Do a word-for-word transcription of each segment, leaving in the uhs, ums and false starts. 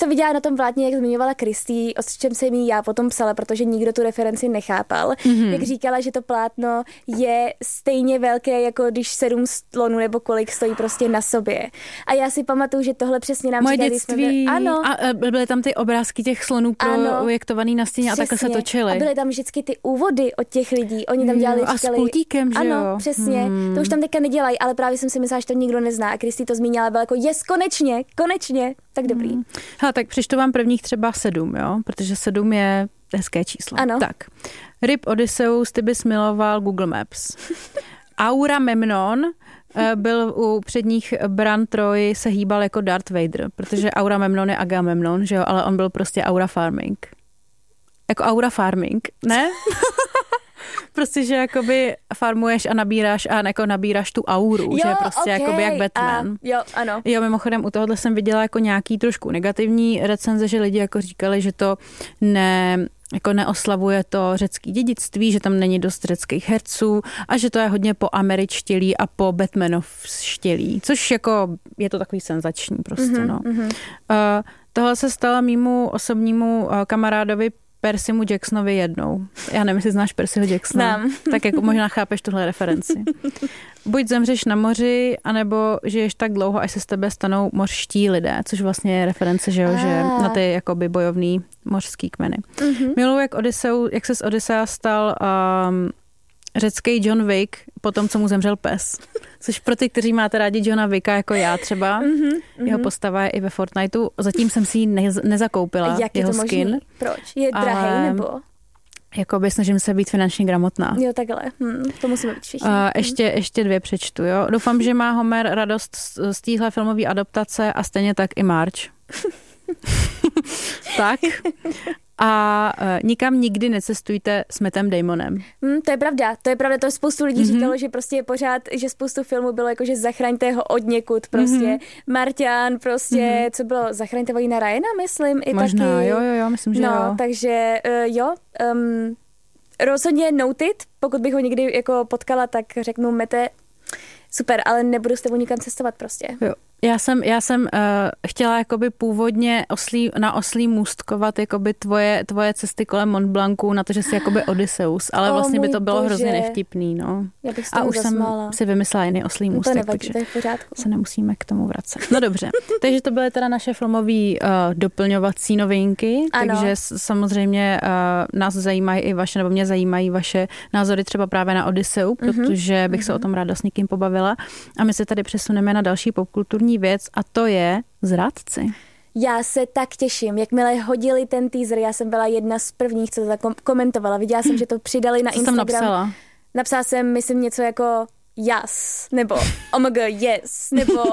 to viděla na tom vládně, jak zmiňovala Kristý, o čem jsem jí já potom psala, protože nikdo tu referenci nechápal. Mm-hmm. Jak říkala, že to plátno je stejně velké, jako když sedm slonů nebo kolik stojí prostě na sobě. A já si pamatuju, že tohle přesně nám Moje říkali, dětství. Jsme byli, ano. A byly tam ty obrázky těch slonů projektovaný na stěně a takhle se točily. A byly tam vždycky ty úvody od těch lidí. Oni tam dělali, a říkali, s pultíkem, že ano, jo? přesně. Hmm. To už tam teďka nedělají, ale právě jsem si myslela, že to nikdo nezná. A Kristý to zmínila, byla jako, yes, konečně, konečně. Tak dobrý. Hmm. Hele, tak přečtu vám prvních třeba sedm, jo? Protože sedm je hezké číslo. Ano. Tak. Ryb Odysseus, ty bys miloval Google Maps. Aura Memnon byl u předních bran Troy, se hýbal jako Darth Vader, protože Aura Memnon je Agamemnon, že jo? Ale on byl prostě Aura Farming. Jako Aura Farming, ne? Prostě, že jakoby farmuješ a nabíráš a jako nabíráš tu auru, jo, že je prostě okay. jakoby jak Batman. A, jo, ano. Jo, mimochodem u tohohle jsem viděla jako nějaký trošku negativní recenze, že lidi jako říkali, že to ne, jako neoslavuje to řecký dědictví, že tam není dost řeckých herců a že to je hodně po američtělí a po Batmanovštělí, což jako je to takový senzační prostě, mm-hmm, no. Mm-hmm. Uh, tohle se stalo mýmu osobnímu uh, kamarádovi Percymu Jacksonovi jednou. Já nevím, jestli znáš Percyho Jacksona. Znám. Tak jako možná chápeš tuhle referenci. Buď zemřeš na moři, anebo žiješ tak dlouho, až se z tebe stanou mořští lidé, což vlastně je reference, že, jo, že na ty jakoby bojovný mořský kmeny. Mm-hmm. Miluji, jak, Odysseu, jak se z Odyssea stal um, řecký John Wick po tom, co mu zemřel pes. Což pro ty, kteří máte rádi Johna Wicka, jako já třeba, mm-hmm, jeho postava je i ve Fortniteu. Zatím jsem si ji ne- nezakoupila, jak jeho je to skin. Možný? Proč? Je drahej ale nebo? Jakoby snažím se být finančně gramotná. Jo, takhle. Hm, to musíme být všichni. Uh, ještě, ještě dvě přečtu, jo. Doufám, že má Homer radost z, z téhle filmové adaptace a stejně tak i Marge. Tak. A uh, nikam nikdy necestujte s Mattem Damonem. Hmm, to je pravda, to je pravda, to spoustu lidí mm-hmm. říkalo, že prostě je pořád, že spoustu filmů bylo jako, že zachraňte ho od někud prostě. Mm-hmm. Marťan prostě, mm-hmm. co bylo, zachraňte Vojna Ryana, myslím, i možná, taky. jo, jo, jo, myslím, že no, jo. takže uh, jo, um, rozhodně noted, pokud bych ho někdy jako potkala, tak řeknu Mette, super, ale nebudu s tebou nikam cestovat prostě. Jo. Já jsem, já jsem uh, chtěla jakoby původně oslí, na oslí můstkovat jakoby tvoje, tvoje cesty kolem Mont Blancu na to, že jsi jakoby Odysseus, ale oh, vlastně by to bylo bože. hrozně nevtipný, no. Já bych a už zasmála. jsem si vymyslela jiný oslí můstek, to nevadí, takže to je v pořádku. Se nemusíme k tomu vracet. No dobře, takže to byly teda naše filmové uh, doplňovací novinky, ano. Takže samozřejmě uh, nás zajímají i vaše, nebo mě zajímají vaše názory třeba právě na Odysseu, protože mm-hmm. bych mm-hmm. se o tom ráda s někým pobavila. A my se tady přesuneme na další popkulturní věc a to je Zrádci. Já se tak těším, jakmile hodili ten teaser, já jsem byla jedna z prvních, co to komentovala. Viděla jsem, že to přidali na co Instagram. Jsem napsala? Napsala jsem, myslím, něco jako yes, nebo oh my god, yes, nebo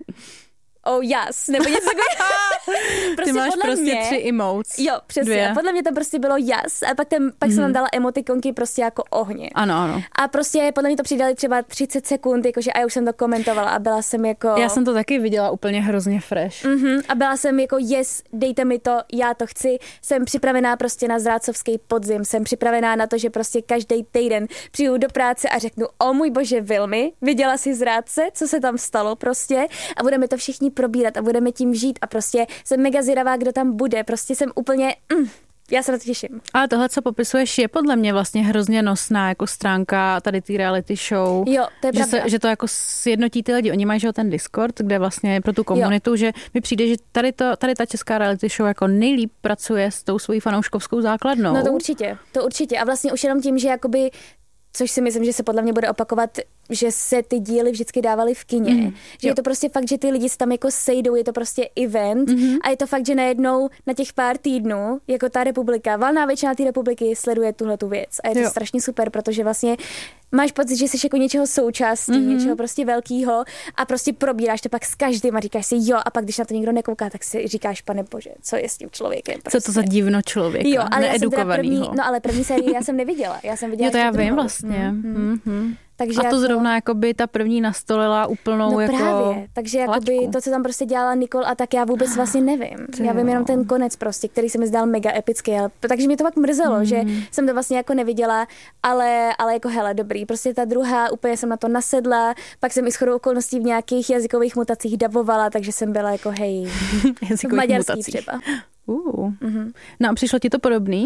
oh yes, nebo něco takového. Prostě ty máš prostě mě, tři emotes. Jo, přesně. Dvě. A podle mě to prostě bylo yes. A pak, ten, pak mm. jsem tam dala emotikonky prostě jako ohně. Ano, ano. A prostě podle mě to přidali třeba třicet sekund, jakože a já už jsem to komentovala a byla jsem jako... Já jsem to taky viděla úplně hrozně fresh. Mm-hmm. A byla jsem jako yes, dejte mi to, já to chci. Jsem připravená prostě na zrádcovský podzim. Jsem připravená na to, že prostě každý týden přijdu do práce a řeknu, o můj bože, Vilmy, viděla jsi Zrádce, co se tam stalo prostě a budeme to všichni probírat a budeme tím žít a prostě jsem mega zvědavá, kdo tam bude. Prostě jsem úplně... Mm, já se na to těším. Ale tohle, co popisuješ, je podle mě vlastně hrozně nosná jako stránka tady ty reality show. Jo, to je že, pravda. se, že to jako sjednotí ty lidi. Oni mají, že ten Discord, kde vlastně pro tu komunitu, jo. Že mi přijde, že tady, to, tady ta česká reality show jako nejlíp pracuje s tou svojí fanouškovskou základnou. No to určitě, to určitě. A vlastně už jenom tím, že jakoby, což si myslím, že se podle mě bude opakovat, že se ty díly vždycky dávaly v kině. Mm, že jo. Je to prostě fakt, že ty lidi se tam jako sejdou, je to prostě event mm-hmm. a je to fakt, že najednou na těch pár týdnů, jako ta republika, valná většina té republiky sleduje tuhletu věc. A je to jo. strašně super, protože vlastně máš pocit, že jsi jako něčeho součástí, mm-hmm. něčeho prostě velkýho a prostě probíráš to pak s každým a říkáš si jo a pak když na to nikdo nekouká, tak si říkáš, pane bože, co je s tím člověkem. Prostě. Co to za divno člověka, jo, ale needukovanýho. První, no ale první sérii já jsem neviděla. Já jsem viděla jo, to já vím druhou. vlastně. Mm-hmm. Mm-hmm. Takže a to jako... zrovna jakoby ta první nastolila úplnou no jako právě, takže jakoby to, co tam prostě dělala Nicole a tak já vůbec vlastně nevím. Ty já vím jenom ten konec prostě, který se mi zdál mega epický, ale, takže mě to pak mrzelo, mm. že jsem to vlastně jako neviděla, ale, ale jako hele, dobrý, prostě ta druhá, úplně jsem na to nasedla, pak jsem i shodou okolností v nějakých jazykových mutacích dabovala, takže jsem byla jako hej, v maďarský mutacích. Třeba. Uh. Mm-hmm. No a přišlo ti to podobný?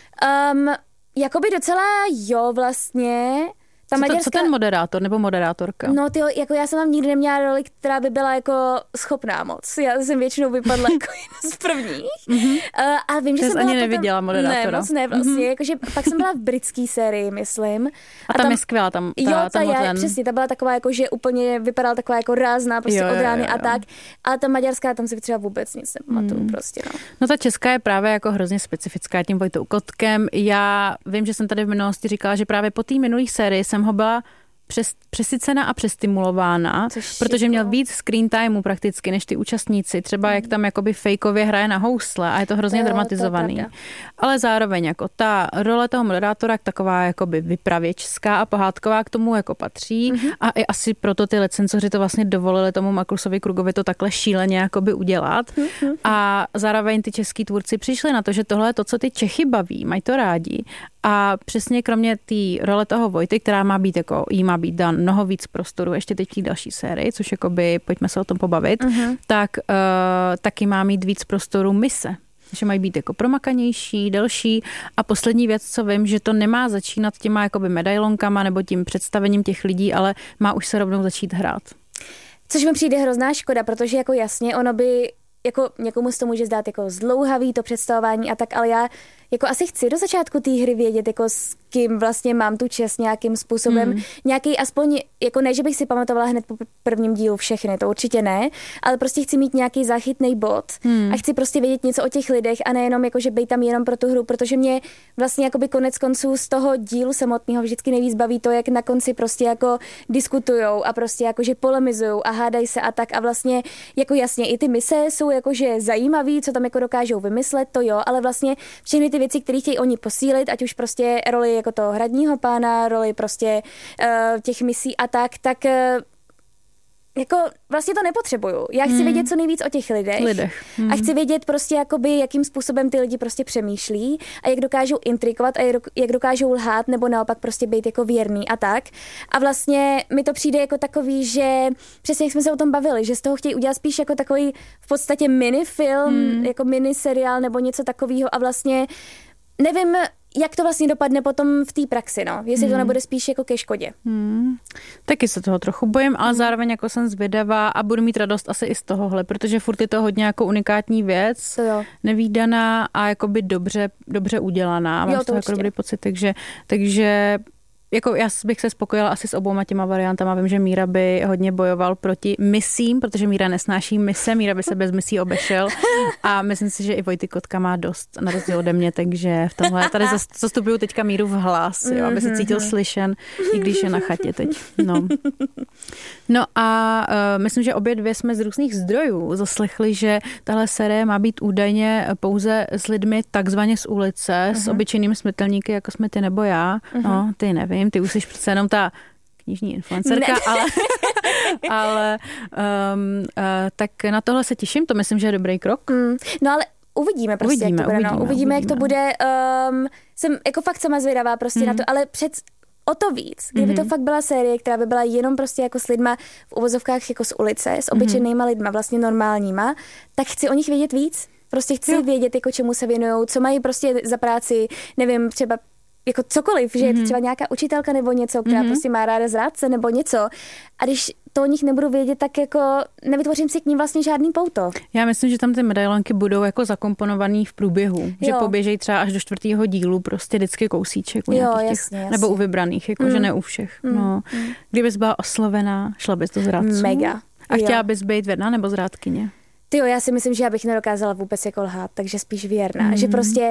Um, jakoby docela jo vlastně. Ta co, maďarská... to, co ten moderátor nebo moderátorka? No ty, jako já jsem tam nikdy neměla roli, která by byla jako schopná moc. Já jsem většinou vypadla jako jedna z prvních. Mm-hmm. Uh, a vím, že Jsi jsem ani byla neviděla potom... moderátora. Ne, moc ne vlastně. Mm-hmm. Jakože pak jsem byla v britské sérii, myslím. A, a tam, tam je skvělá, tam ta, jo, ta, ta já, ten... přesně, ta byla taková jako, že úplně vypadala taková jako rázná prostě jo, od rány jo, jo. a tak. Ale ta maďarská, tam si třeba vůbec nic nepamatuju mm. prostě, no. No ta česká je právě jako hrozně specifická tím Vojtou Kotkem. Já vím, že jsem tady v minulosti říkala, že právě po té minulé sérii jsem ho byla Přes, přesycena a přestimulována, Což protože je, měl víc screen timeu prakticky než ty účastníci. Třeba mm. jak tam jakoby fejkově hraje na housle a je to hrozně to, dramatizovaný. To Ale zároveň jako ta role toho moderátora taková jakoby vypravěčská a pohádková k tomu jako patří mm-hmm. a i asi proto ty licencoři to vlastně dovolili tomu Markusovi Krugovi to takhle šíleně jakoby udělat. Mm-hmm. A zároveň ty český tvůrci přišli na to, že tohle je to, co ty Čechy baví, mají to rádi. A přesně kromě té role toho Vojty, která má být jako, jí má být dan mnoho víc prostoru, ještě teď v další sérii, což jakoby, pojďme se o tom pobavit, uh-huh. tak uh, taky má mít víc prostoru mise. Že mají být jako promakanější, delší. A poslední věc, co vím, že to nemá začínat těma jakoby medailonkama nebo tím představením těch lidí, ale má už se rovnou začít hrát. Což mi přijde hrozná škoda, protože jako jasně, ono by jako někomu se to může zdát jako zdlouhavý to představování a tak, ale já jako asi chci do začátku té hry vědět, jako s kým vlastně mám tu čest nějakým způsobem. Hmm. Nějaký aspoň, jako ne, že bych si pamatovala hned po prvním dílu všechny, to určitě ne, ale prostě chci mít nějaký záchytný bod hmm. a chci prostě vědět něco o těch lidech a nejenom jako, že bejt tam jenom pro tu hru, protože mě vlastně jakoby konec konců z toho dílu samotného vždycky nejvíc baví to, jak na konci prostě jako diskutujou a prostě jako, že polemizujou a hádají se a tak a vlastně jako jasně i ty mise jsou jakože zajímavý, co tam jako dokážou vymyslet, to jo, ale vlastně všechny ty věci, které chtějí oni posílit, ať už prostě roli jako toho hradního pána, roli prostě uh, těch misí a tak, tak uh, jako vlastně to nepotřebuju. Já chci hmm. vědět co nejvíc o těch lidech. lidech. Hmm. A chci vědět prostě jakoby, jakým způsobem ty lidi prostě přemýšlí a jak dokážou intrikovat a jak dokážou lhát nebo naopak prostě být jako věrný a tak. A vlastně mi to přijde jako takový, že přesně jak jsme se o tom bavili, že z toho chtějí udělat spíš jako takový v podstatě minifilm, hmm. jako miniseriál nebo něco takového a vlastně nevím, jak to vlastně dopadne potom v té praxi, no. Jestli hmm. to nebude spíš jako ke škodě. Hmm. Taky se toho trochu bojím, ale hmm. zároveň jako jsem zvědavá a budu mít radost asi i z tohohle, protože furt je to hodně jako unikátní věc, nevídaná a jakoby dobře, dobře udělaná. Mám jo, z toho jako dobrý pocit, takže, takže jako já bych se spokojila asi s obouma těma variantama. Vím, že Míra by hodně bojoval proti misím, protože Míra nesnáší mise, Míra by se bez misí obešel a myslím si, že i Vojty Kotka má dost na rozdíl ode mě, takže v tomhle tady zastupuju teďka Míru v hlas, jo, aby se cítil slyšen, i když je na chatě teď. No, no a uh, myslím, že obě dvě jsme z různých zdrojů zaslechli, že tahle série má být údajně pouze s lidmi takzvaně z ulice, uh-huh. s obyčejnými smrtelníky, jako jsme ty nebo já. Uh-huh. No, ty nevím. Ty už jsi přece jenom ta knižní influencerka, ne. ale, ale um, uh, tak na tohle se těším, to myslím, že je dobrý krok. Mm, no ale uvidíme prostě, uvidíme, jak to bude. Uvidíme, no. uvidíme, uvidíme, jak to bude. Um, jsem jako fakt sama zvědavá prostě mm. na to, ale před o to víc, kdyby mm-hmm. to fakt byla série, která by byla jenom prostě jako s lidma v uvozovkách jako z ulice, s obyčejnýma mm-hmm. lidma, vlastně normálníma, tak chci o nich vědět víc. Prostě chci jo. vědět, jako čemu se věnujou, co mají prostě za práci, nevím, třeba jako cokoliv, že mm-hmm. je to třeba nějaká učitelka nebo něco, která mm-hmm. prostě má ráda zrádce nebo něco. A když to o nich nebudu vědět, tak jako nevytvořím si k ním vlastně žádný pouto. Já myslím, že tam ty medailonky budou jako zakomponovaný v průběhu. Jo. Že poběžejí třeba až do čtvrtého dílu prostě vždycky kousíček u jo, nějakých jasně, těch, jasně. nebo u vybraných, jako mm. že ne u všech. Mm. No. Mm. Kdybys byla oslovená, šla bys do zrádců? Mega. A jo. chtěla bys být věrná nebo zrádkyně? Tyjo, já si myslím, že já bych nedokázala vůbec jako lhát, takže spíš věrná. Mm. Že prostě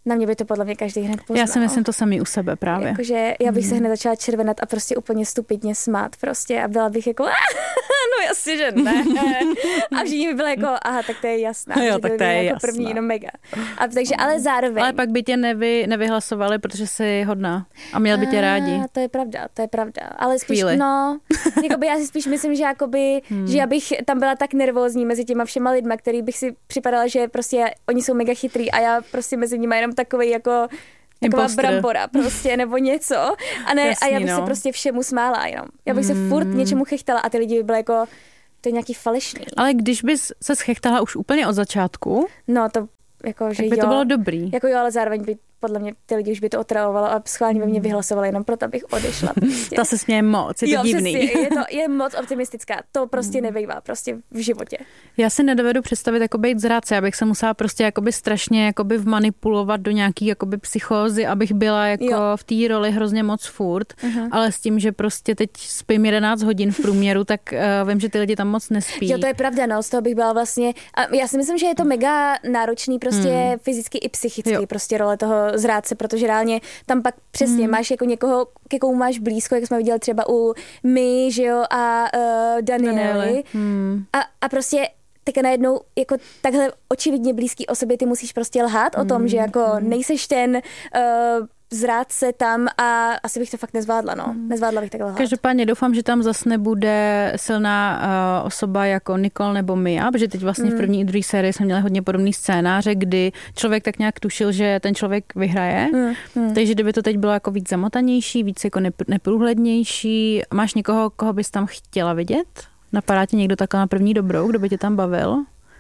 Na mě by to podle mě každý hned poznal. Já si myslím to samý u sebe právě. Jakože já bych hmm. se hned začala červenat a prostě úplně stupidně smát prostě a byla bych jako no jasně, že ne. A všichni by byli jako aha, tak to je jasná. Jo, tak to je jako jasná. první, no mega. A takže, ale zároveň. Ale pak by tě nevy, nevyhlasovali, protože jsi hodná a měl by tě rádi. A to je pravda, to je pravda. Ale spíš, Chvíli. no, jakoby já si spíš myslím, že jakoby, hmm. že já bych tam byla tak nervózní mezi těma všema lidma, který bych si připadala, že prostě oni jsou mega chytrý a já prostě mezi nimi jenom takovej jako taková Imposter. brambora prostě, nebo něco. A, ne, Jasný, a já bych no. se prostě všemu smála jenom. Já bych se furt něčemu chechtala a ty lidi by byly jako, to je nějaký falešný. Ale když bys se schechtala už úplně od začátku, No to jako, že tak by jo. to bylo dobrý. Jako jo, ale zároveň by podle mě ty lidi už by to otravovalo a schválně by mě vyhlasovali jenom proto, abych odešla. Prostě. Ta se směje moc, je to jo, divný. Přesně, je to je moc optimistická. To prostě nebejvá prostě v životě. Já si nedovedu představit jako být zrádce, abych se musela prostě jakoby strašně jakoby vmanipulovat do nějaký jakoby psychózy, abych byla jako jo. v té roli hrozně moc furt, uh-huh. ale s tím, že prostě teď spím jedenáct hodin v průměru, tak uh, vím, že ty lidi tam moc nespí. Jo, to je pravda, no, z toho bych byla vlastně, a já si myslím, že je to mega náročný prostě hmm. fyzicky i psychicky jo. prostě role toho zrádce, protože reálně tam pak přesně hmm. máš jako někoho, ke komu máš blízko, jak jsme viděli třeba u My, že jo, a uh, Daniely. Hmm. A, a prostě tak najednou jako takhle očividně blízký osobě ty musíš prostě lhát hmm. o tom, že jako nejseš ten uh, zrádce tam a asi bych to fakt nezvládla, no. Nezvládla bych takhle lhát. Každopádně doufám, že tam zase nebude silná uh, osoba jako Nicole nebo Mia, protože teď vlastně mm. v první i druhé sérii jsme měli hodně podobný scénáře, kdy člověk tak nějak tušil, že ten člověk vyhraje. Mm. Mm. Takže kdyby to teď bylo jako víc zamotanější, víc jako neprůhlednější. Máš někoho, koho bys tam chtěla vidět? Napadá tě někdo takhle na první dobrou, kdo by tě tam bavil?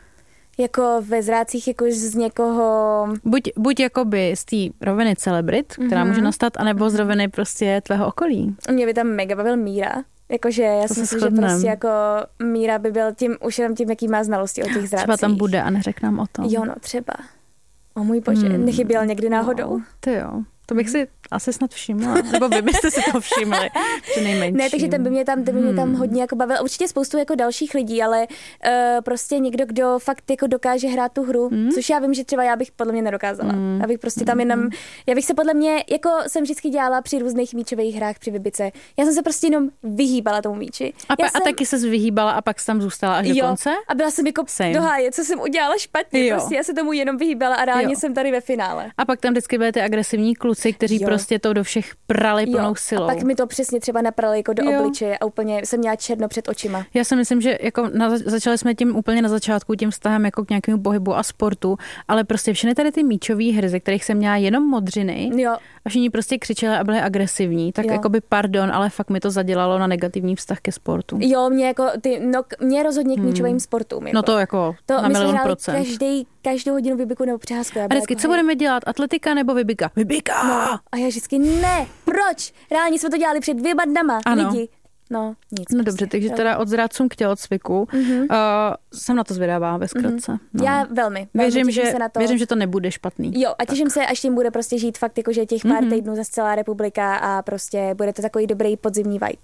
Jako ve zrádcích, jako z někoho... Buď, buď jakoby z té roviny celebrit, která mm-hmm. může nastat, anebo z roviny prostě tvého okolí. Mě by tam mega bavil Míra. Jakože já si myslím, že prostě jako Míra by byl tím, už jenom tím, jaký má znalosti o těch zrádcích. Třeba tam bude a neřek nám o tom. Jo, no třeba. O můj bože, hmm. nechyběl někdy náhodou? No, ty jo. To bych si asi snad všimla. Nebo vy byste si to všimli. Ne, takže ten by mě tam, ten by mě tam hodně jako bavil. Určitě spoustu jako dalších lidí, ale uh, prostě někdo, kdo fakt jako dokáže hrát tu hru, hmm. což já vím, že třeba já bych podle mě nedokázala. Hmm. Já bych prostě tam jenom, já bych se podle mě, jako jsem vždycky dělala při různých míčových hrách při Vybice. Já jsem se prostě jenom vyhýbala tomu míči. A, pa, jsem... a taky se vyhýbala a pak jsi tam zůstala až jo, do konce? A byla jsem jako do háje, co jsem udělala špatně. Jo. Prostě já se tomu jenom vyhýbala a reálně jo. jsem tady ve finále. A pak tam vždycky byly ty agresivní kluci, kteří jo. prostě to do všech prali plnou jo. silou. A pak mi to přesně třeba naprali jako do jo. obličeje a úplně jsem měla černo před očima. Já si myslím, že jako na, začali jsme tím úplně na začátku, tím vztahem jako k nějakému pohybu a sportu, ale prostě všechny tady ty míčové hry, ze kterých jsem měla jenom modřiny jo. a všichni prostě křičeli a byli agresivní, tak jakoby pardon, ale fakt mi to zadělalo na negativní vztah ke sportu. Jo, mě jako ty, no mě rozhodně k míčovým hmm. sportům. Jako. No to jako to na milion procent. Každý, každou hodinu vybiku nebo přeházku. A vždycky, jako, co budeme dělat? Atletika nebo vybika? Vybika! No, a já vždycky ne, proč? Reálně jsme to dělali před dvěma dnama, ano. lidi. No, nic. No dobře, takže teda od zrádcům k tělocviku. Mm-hmm. Uh, jsem na to zvědavá ve zkratce. Mm-hmm. No. Já velmi. Věřím, velmi že, se na to. věřím, že to nebude špatný. Jo, a těším tak. se, až tím bude prostě žít fakt jako, že těch pár mm-hmm. týdnů za celá republika a prostě bude to takový dobrý podzimní vibe.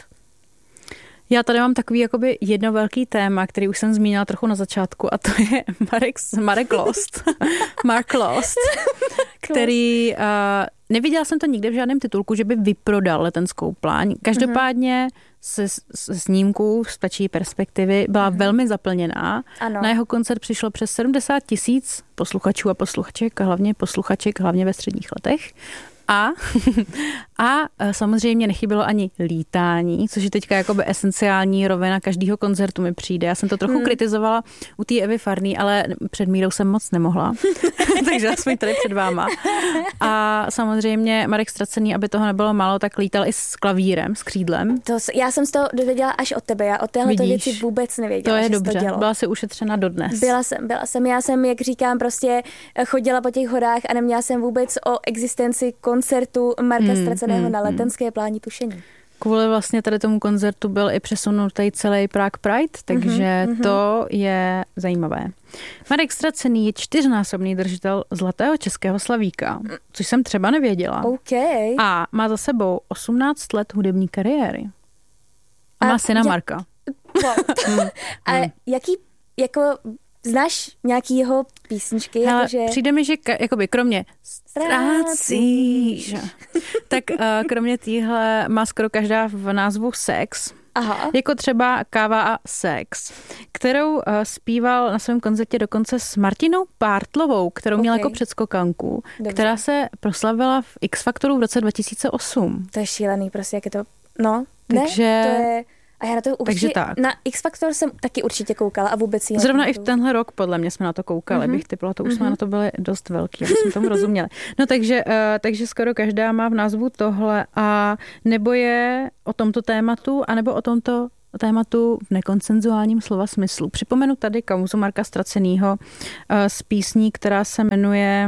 Já tady mám takový jakoby jedno velký téma, který už jsem zmínila trochu na začátku a to je Marek, Marek Lost. Mark Lost, který... Uh, neviděla jsem to nikde v žádném titulku, že by vyprodal letenskou pláň. Každopádně se, se snímků z ptačí perspektivy byla mm. velmi zaplněná. Ano. Na jeho koncert přišlo přes sedmdesát tisíc posluchačů a posluchaček, a hlavně posluchaček, hlavně ve středních letech. A, a samozřejmě nechybělo ani lítání, což je teďka jakoby esenciální rovina každého koncertu mi přijde. Já jsem to trochu hmm. kritizovala u té Evy Farný, ale před Mírou jsem moc nemohla. Takže aspoň tady před váma. A samozřejmě Marek Ztracený, aby toho nebylo málo, tak lítal i s klavírem, s křídlem. To, já jsem z toho dověděla až od tebe. Já o téhle věci vůbec nevěděla. To je že dobře. To byla jsi ušetřena dodnes. Byla jsem, byla jsem. Já jsem, jak říkám, prostě chodila po těch horách a neměla jsem vůbec o existenci koncertu Marka hmm, Ztraceného hmm, na letenské pláni tušení. Kvůli vlastně tady tomu koncertu byl i přesunutý celý Prague Pride, takže mm-hmm. to je zajímavé. Marek Ztracený je čtyřnásobný držitel Zlatého českého slavíka, což jsem třeba nevěděla. Okay. A má za sebou osmnáct let hudební kariéry. A, a má syna jak... Marka. Wow. A jaký, jako... znáš nějaký jeho písničky? Hele, jakože... Přijde mi, že ka, jakoby kromě ztrácíš, tak uh, kromě téhle má skoro každá v názvu sex. Aha. Jako třeba Káva a sex, kterou uh, zpíval na svém koncertě dokonce s Martinou Pártlovou, kterou okay. měla jako předskokanku, Dobře. která se proslavila v X Factoru v roce dva tisíce osm. To je šílený, prostě, jak je to, no, takže, ne, to je... A já na to určitě, tak. na X Factor jsem taky určitě koukala a vůbec ji Zrovna i v tenhle rok podle mě jsme na to koukali, mm-hmm. bych typla, to už mm-hmm. jsme na to byli dost velký, aby jsme tomu rozuměli. No takže, uh, takže skoro každá má v názvu tohle a nebo je o tomto tématu, anebo o tomto tématu v nekonsenzuálním slova smyslu. Připomenu tady kauzu Marka Ztracenýho uh, z písní, která se jmenuje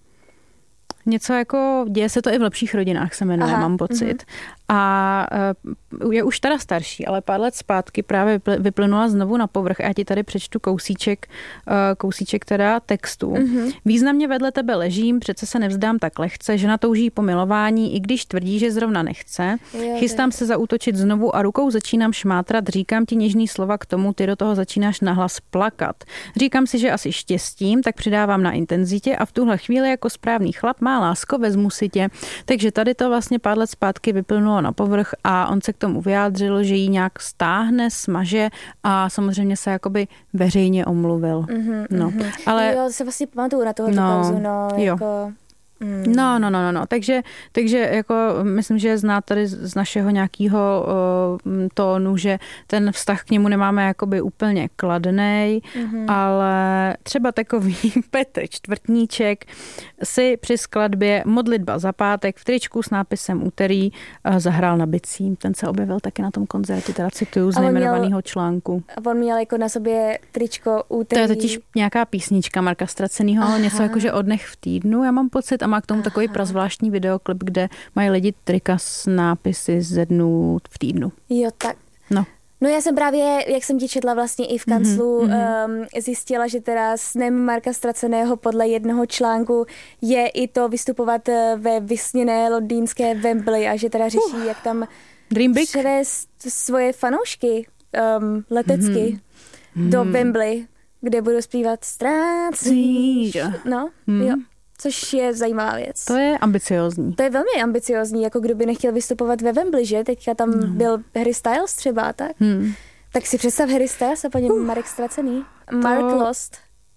něco jako, děje se to i v lepších rodinách, se jmenuje, Aha, mám pocit. Mm-hmm. A je už teda starší, ale pár let zpátky právě vyplynula znovu na povrch a já ti tady přečtu kousíček, kousíček teda textu. Mm-hmm. Významně vedle tebe ležím, přece se nevzdám tak lehce, žena touží po milování, i když tvrdí, že zrovna nechce. Jo, Chystám se zaútočit znovu a rukou začínám šmátrat, říkám ti něžný slova k tomu, ty do toho začínáš nahlas plakat. Říkám si, že asi štěstím, tak přidávám na intenzitě a v tuhle chvíli jako správný chlap, má lásko, vezmu si tě. Takže tady to vlastně pár let zpátky vyplynulo na povrch a on se k tomu vyjádřil, že ji nějak stáhne, smaže a samozřejmě se jakoby veřejně omluvil. Mm-hmm, no. Mm-hmm. Ale jo, se vlastně pamatuju na tohle no, pauzu, no, jako... Jo. No, no, no, no, no. Takže, takže jako myslím, že znát tady z našeho nějakého uh, tónu, že ten vztah k němu nemáme jakoby úplně kladnej, mm-hmm. ale třeba takový Petr Čtvrtníček si při skladbě Modlitba za pátek v tričku s nápisem Úterý uh, zahrál na bicí. Ten se objevil taky na tom koncertě, teda cituju z nejmenovaného článku. A on měl jako na sobě tričko Úterý. To je totiž nějaká písnička Marka Ztracenýho, Aha. něco jako, že Oddech v týdnu, já mám pocit, a má k tomu Aha. takový prazvláštní videoklip, kde mají lidi trika s nápisy ze dnů v týdnu. Jo, tak. No. No já jsem právě, jak jsem ti četla vlastně i v kanclu, mm-hmm. um, zjistila, že teda snem Marka Ztraceného podle jednoho článku je i to vystupovat ve vysněné londýnské Wembley a že teda řeší, uh. jak tam Dream big. převést svoje fanoušky um, letecky mm-hmm. do Wembley, kde budou zpívat Ztrácíš. No, mm. jo. Což je zajímavá věc. To je ambiciozní. To je velmi ambiciozní, jako kdo by nechtěl vystupovat ve Wembley, že? Teďka tam no. byl Harry Styles třeba, tak? Hmm. Tak si představ Harry Styles a po něm uh, Marek Ztracený. Mark to... Lost.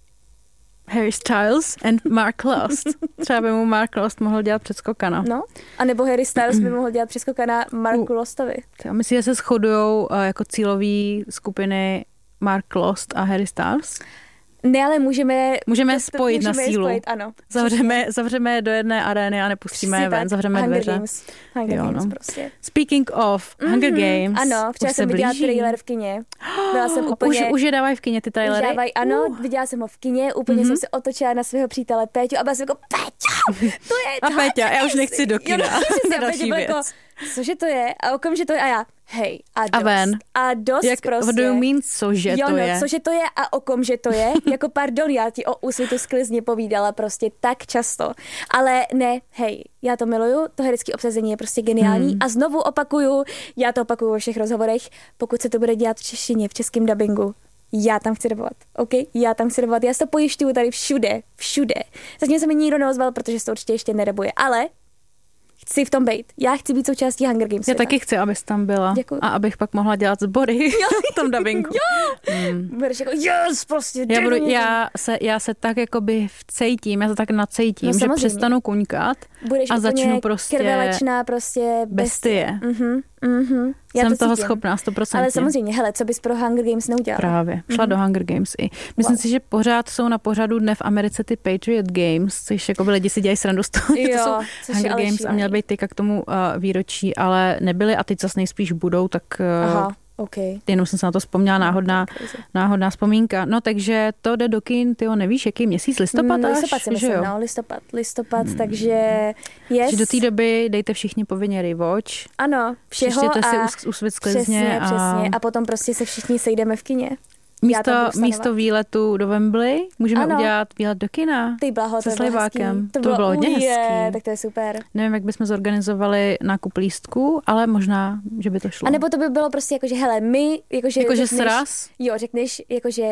Harry Styles and Mark Lost. Třeba by mu Mark Lost mohl dělat předskokana. No, a nebo Harry Styles by mohl dělat předskokana Marku uh. Lostovi. Myslím, že se shodujou uh, jako cílový skupiny Mark Lost a Harry Styles? Ne, ale můžeme... Můžeme spojit můžeme na sílu. Spojit, ano. Zavřeme, zavřeme do jedné arény a nepustíme je ven. Zavřeme Hunger dveře. Games. Hunger jo, Games no. prostě. Speaking of mm-hmm. Hunger Games. Ano, včera jsem viděla trailer v kině. Byla jsem úplně... Už, už je dávají v kině ty trailery? Už dávají, ano, uh. viděla jsem ho v kině, úplně mm-hmm. jsem se otočila na svého přítele Péťu a byla jsem jako, Péťo, to je to. A Péťa, já už nechci do kina. Jo, no, další věc. Jako, cože to je? A okamžitě to je a já, hej, a dost. A ven. A dost Jak, prostě. What do you mean, cože jo, to no, je? cože to je a o kom, že to je? Jako pardon, já ti o Úsvitu sklizně povídala prostě tak často. Ale ne, hej, já to miluju, to herecké obsazení je prostě geniální hmm. a znovu opakuju, já to opakuju ve všech rozhovorech, pokud se to bude dělat v češtině, v českém dabingu, já tam chci dabovat, OK? Já tam chci dabovat, já si to pojišťuju tady všude, všude. Zatím se mi nikdo neozval, protože se to určitě ještě nedabuje, ale chci v tom být. Já chci být součástí Hunger Games. Já taky chci, abys tam byla. Děkuju. A abych pak mohla dělat sbory v tom dabingu. Jo! Mm. Budeš jako, yes, prostě. Já, budu, já, se, já se tak jakoby vcejtím, já se tak nacejtím, no, že přestanu kuňkat budeš a začnu prostě... krvelečná prostě bestie. bestie. Mhm, mhm. Já Jsem to toho cítím. schopná sto procent. Ale samozřejmě, hele, co bys pro Hunger Games neudělala? Právě, šla mm-hmm. do Hunger Games i. Myslím wow. si, že pořád jsou na pořadu dne v Americe ty Patriot Games, což jako by lidi si dělají srandu z toho, že to jsou Hunger Games šílený. A měl být teďka k tomu uh, výročí, ale nebyly a teď zase nejspíš budou, tak... Uh, Aha. Okay. Jenom jsem se na to vzpomněla, náhodná, náhodná vzpomínka. No takže to jde do kin, tyjo, nevíš, jaký měsíc, listopad mm, až? Listopad si myslím, no, listopad, listopad, hmm. takže yes. Že do té doby dejte všichni povinně rewatch. Ano, všeho a si Úsvit sklizně. Přesně, a... přesně. A potom prostě se všichni sejdeme v kině. Místo, místo výletu do Wembley můžeme ano. udělat výlet do kina. Ty blaho, se Slivákem. To, to bylo, bylo hodně hezký. Tak to je super. Nevím, jak bychom zorganizovali nákup lístků, ale možná, že by to šlo. A nebo to by bylo prostě jako, že hele, my, jakože... Jakože řekneš, sraz? Jo, řekneš, jakože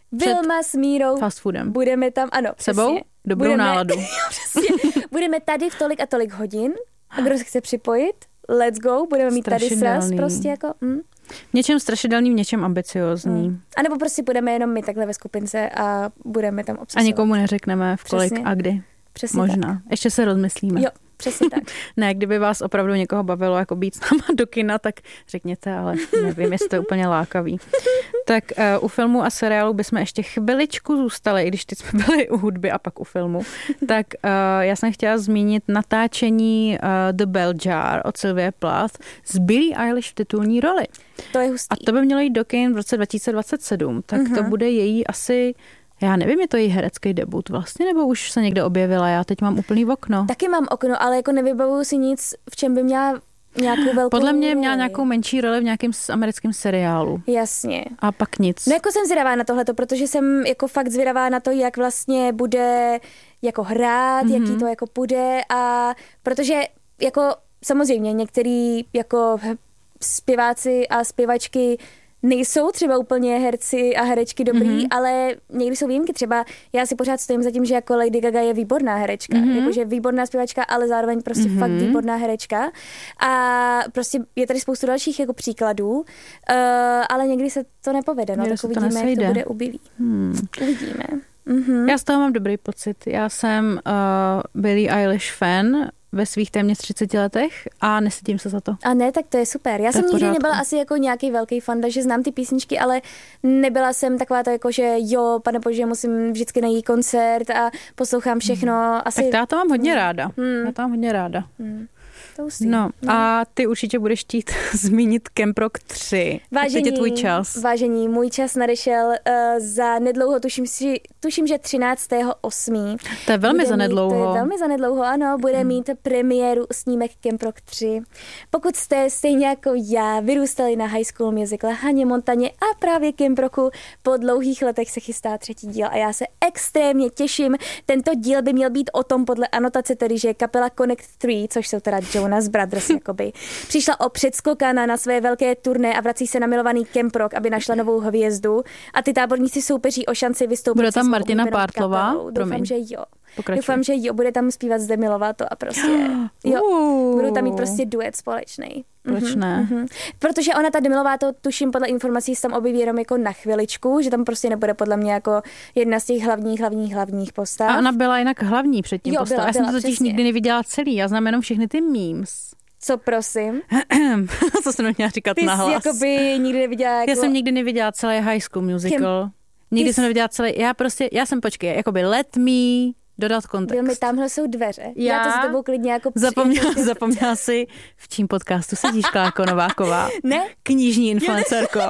Vilma s Mírou. Fast foodem. Budeme tam, ano, sebou? Přesně. Dobrou budeme, náladu. Přesně. Budeme tady v tolik a tolik hodin. A kdo se chce připojit? Let's go. Budeme mít tady sraz. Prostě jako... Mm. V něčem strašidelný, v něčem ambiciozní. Mm. A nebo prostě budeme jenom my takhle ve skupince a budeme tam obsazovat. A nikomu neřekneme v kolik Přesně. a kdy. Přesně Možná. tak. Ještě se rozmyslíme. Jo, přesně tak. Ne, kdyby vás opravdu někoho bavilo jako být s náma do kina, tak řekněte, ale nevím, jestli to je úplně lákavý. Tak uh, u filmu a seriálu bychom ještě chviličku zůstali, i když teď jsme byli u hudby a pak u filmu. Tak uh, já jsem chtěla zmínit natáčení uh, The Bell Jar od Sylvie Plath s Billie Eilish v titulní roli. To je hustý. A to by mělo jít do kin v roce dva tisíce dvacet sedm, tak uh-huh. to bude její asi... Já nevím, je to její herecký debut vlastně, nebo už se někde objevila? Já teď mám úplný okno. Taky mám okno, ale jako nevybavuju si nic, v čem by měla nějakou velkou Podle mě roli. měla nějakou menší roli v nějakém americkém seriálu. Jasně. A pak nic. No jako jsem zvědavá na tohleto, protože jsem jako fakt zvědavá na to, jak vlastně bude jako hrát, mm-hmm. jaký to jako bude a protože jako samozřejmě některý jako zpěváci a zpěvačky nejsou třeba úplně herci a herečky dobrý, mm-hmm. ale někdy jsou výjimky. Třeba já si pořád stojím za tím, že jako Lady Gaga je výborná herečka. Mm-hmm. Jakože výborná zpěvačka, ale zároveň prostě mm-hmm. fakt výborná herečka. A prostě je tady spoustu dalších jako příkladů, uh, ale někdy se to nepovede. No, tak uvidíme, to jak to bude ubilý. Hmm. Uvidíme. Mm-hmm. Já z toho mám dobrý pocit. Já jsem uh, Billie Eilish fan ve svých téměř třiceti letech a nesedím se za to. A ne, tak to je super. Já to jsem nikdy pořádku. nebyla asi jako nějaký velký fanda, že znám ty písničky, ale nebyla jsem taková to jako, že jo, pane bože, musím vždycky na její koncert a poslouchám všechno. Hmm. Asi... Tak já to mám hodně ráda. Hmm. Já to mám hodně ráda. Hmm. No, no a ty určitě budeš chtít zmínit Camp Rock tři. Vážení, teď je tvůj čas. Vážení, můj čas nadešel uh, za nedlouho, tuším, si, tuším, že třináctého osmého To je velmi zanedlouho. To je velmi zanedlouho, ano. Bude hmm. mít premiéru snímek Camp Rock tři. Pokud jste stejně jako já vyrůstali na High School Musical, Haně Montaně a právě Camp Rocku, po dlouhých letech se chystá třetí díl a já se extrémně těším. Tento díl by měl být o tom podle anotace, tedy, že kapela Connect tři, což jsou teda Jonas Brothers, jakoby, přišla o předskokana na své velké turné a vrací se na milovaný Camp Rock, aby našla novou hvězdu. A ty táborníci soupeří o šanci vystoupit. Bude tam Martina Pártlová? Doufám, že jo. Pokračuj. Doufám, že jo, bude tam zpívat Zde Milovato a prostě, jo, uh. budou tam mít prostě duet společný. Proč ne? Mm-hmm. Protože ona ta Demi Lovato, tuším podle informací, se tam objeví jenom jako na chviličku, že tam prostě nebude podle mě jako jedna z těch hlavních, hlavních, hlavních postav. A ona byla jinak hlavní předtím jo, postav. Byla, já jsem byla, to totiž přesně. nikdy neviděla celý, já znám jenom všechny ty memes. Co prosím? Co jsem měla říkat Ty nahlas? Ty jsi jakoby nikdy neviděla jako... Já jsem nikdy neviděla celý High School Musical. Kim? Nikdy jsi... jsem neviděla celý, já prostě, já jsem počkej, jakoby let me dodat kontext. Byl mi tamhle jsou dveře. Já, já to s tebou klidně jako... Zapomněla, zapomněla si, v čím podcastu sedíš, Klárko Nováková? Ne. Knižní influencerko.